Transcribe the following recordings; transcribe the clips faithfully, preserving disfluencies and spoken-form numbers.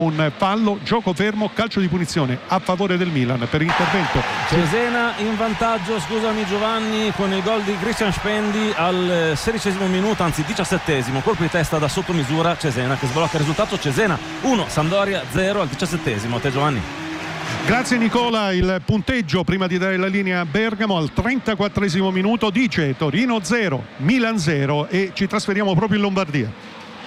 un fallo, gioco fermo, calcio di punizione a favore del Milan per intervento. Cesena in vantaggio, scusami Giovanni, con il gol di Christian Spendi al sedicesimo minuto, anzi diciassettesimo, colpo di testa da sottomisura. Cesena che sblocca il risultato. Cesena uno, Sampdoria zero al diciassettesimo. Te Giovanni. Grazie Nicola. Il punteggio prima di dare la linea a Bergamo al trentaquattresimo minuto dice Torino zero, Milan zero, e ci trasferiamo proprio in Lombardia.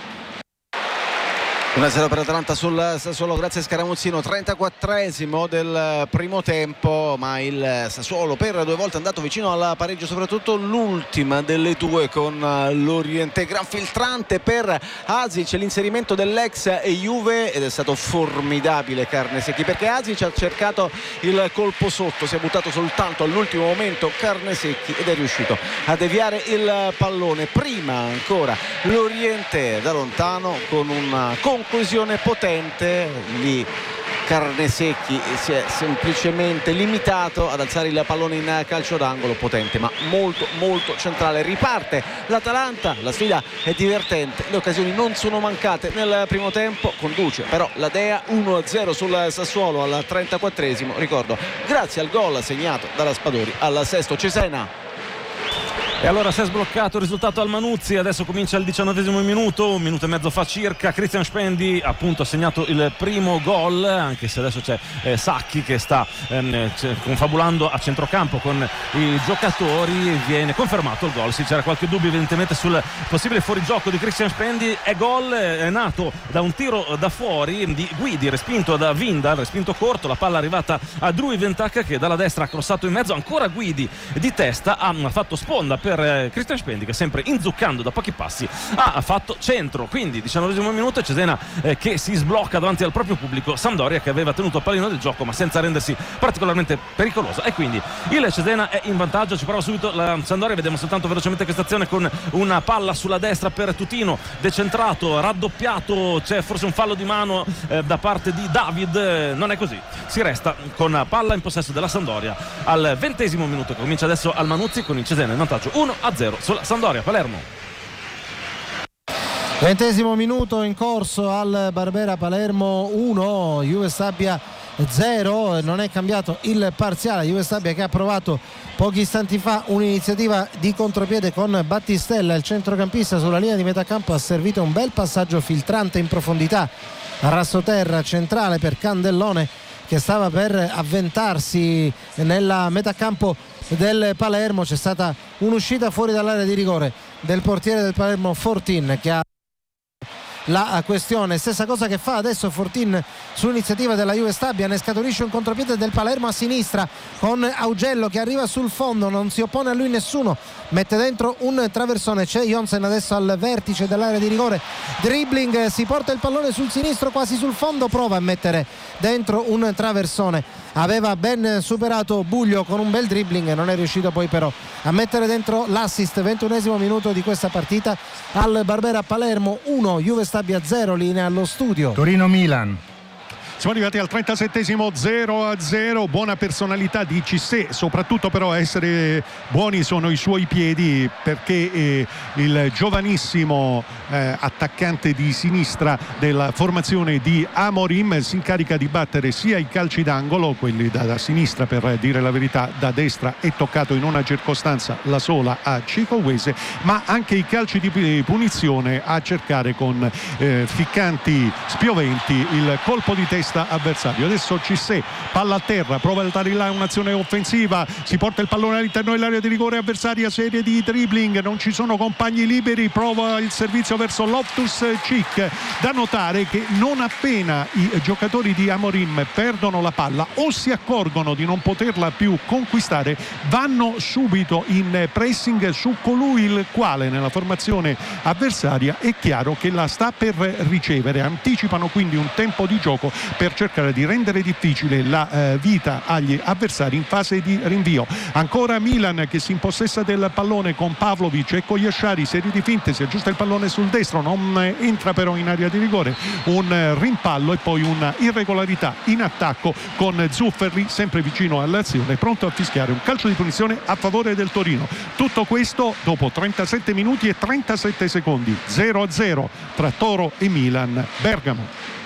uno a zero per Atalanta sul Sassuolo, grazie Scaramuzzino. Trentaquattresimo del primo tempo, ma il Sassuolo per due volte è andato vicino al pareggio, soprattutto l'ultima delle due con l'Oriente. Gran filtrante per Asic, l'inserimento dell'ex Juve, ed è stato formidabile Carnesecchi, perché Asic ha cercato il colpo sotto, si è buttato soltanto all'ultimo momento Carnesecchi ed è riuscito a deviare il pallone. Prima ancora l'Oriente da lontano con una conclusione potente, lì Carnesecchi si è semplicemente limitato ad alzare il pallone in calcio d'angolo, potente ma molto molto centrale. Riparte l'Atalanta, la sfida è divertente, le occasioni non sono mancate nel primo tempo, conduce però la Dea uno a zero sul Sassuolo al trentaquattresimo, ricordo grazie al gol segnato dalla Spadori al sesto. Cesena. E allora si è sbloccato il risultato al Manuzzi, adesso comincia il diciannovesimo minuto, un minuto e mezzo fa circa. Christian Spendi appunto ha segnato il primo gol, anche se adesso c'è eh, Sacchi che sta ehm, confabulando a centrocampo con i giocatori. Viene confermato il gol, sì, c'era qualche dubbio evidentemente sul possibile fuorigioco di Christian Spendi. È gol, è nato da un tiro da fuori di Guidi, respinto da Vinda, respinto corto, la palla è arrivata a Drui Ventacca che dalla destra ha crossato in mezzo, ancora Guidi di testa ha fatto sponda per Christian Spendi che sempre inzuccando da pochi passi ha fatto centro. Quindi diciannovesimo minuto, Cesena eh, che si sblocca davanti al proprio pubblico, Sampdoria che aveva tenuto il pallino del gioco ma senza rendersi particolarmente pericolosa, e quindi il Cesena è in vantaggio. Ci prova subito la Sampdoria, vediamo soltanto velocemente questa azione con una palla sulla destra per Tutino, decentrato, raddoppiato, c'è forse un fallo di mano eh, da parte di David, non è così, si resta con palla in possesso della Sampdoria al ventesimo minuto che comincia adesso al Manuzzi, con il Cesena in vantaggio uno a zero sulla Sampdoria. Palermo. Ventesimo minuto in corso al Barbera, Palermo uno, Juve Stabia zero. Non è cambiato il parziale, Juve Stabia che ha provato pochi istanti fa un'iniziativa di contropiede con Battistella, il centrocampista sulla linea di metà campo ha servito un bel passaggio filtrante in profondità a rassoterra centrale per Candellone che stava per avventarsi nella metà campo del Palermo. C'è stata un'uscita fuori dall'area di rigore del portiere del Palermo Fortin che ha la questione. Stessa cosa che fa adesso Fortin su iniziativa della Juve Stabia, ne scaturisce un contropiede del Palermo a sinistra con Augello che arriva sul fondo, non si oppone a lui nessuno, mette dentro un traversone. C'è Jonsen adesso al vertice dell'area di rigore, dribbling, si porta il pallone sul sinistro quasi sul fondo, prova a mettere dentro un traversone, aveva ben superato Buglio con un bel dribbling e non è riuscito poi però a mettere dentro l'assist. Ventunesimo minuto di questa partita al Barbera, Palermo uno, Juve Stabia zero, linea allo studio. Torino-Milan. Siamo arrivati al trentasettesimo, zero a zero. Buona personalità di Cissé, soprattutto però a essere buoni sono i suoi piedi, perché eh, il giovanissimo eh, attaccante di sinistra della formazione di Amorim si incarica di battere sia i calci d'angolo, quelli da, da sinistra per dire la verità, da destra è toccato in una circostanza la sola a Cicoguese, ma anche i calci di punizione a cercare con eh, ficcanti spioventi il colpo di testa avversario. Adesso Cissé, palla a terra, prova a dare là un'azione offensiva, si porta il pallone all'interno dell'area di rigore avversaria, serie di dribbling, non ci sono compagni liberi, prova il servizio verso Loftus-Cheek. Da notare che non appena i giocatori di Amorim perdono la palla o si accorgono di non poterla più conquistare, vanno subito in pressing su colui il quale nella formazione avversaria è chiaro che la sta per ricevere, anticipano quindi un tempo di gioco per cercare di rendere difficile la eh, vita agli avversari in fase di rinvio. Ancora Milan che si impossessa del pallone con Pavlovic e Koyashari, serie di finte, si aggiusta il pallone sul destro, non eh, entra però in area di rigore, un eh, rimpallo e poi una irregolarità in attacco con Zufferli sempre vicino all'azione, pronto a fischiare un calcio di punizione a favore del Torino. Tutto questo dopo trentasette minuti e trentasette secondi, zero a zero tra Toro e Milan. Bergamo.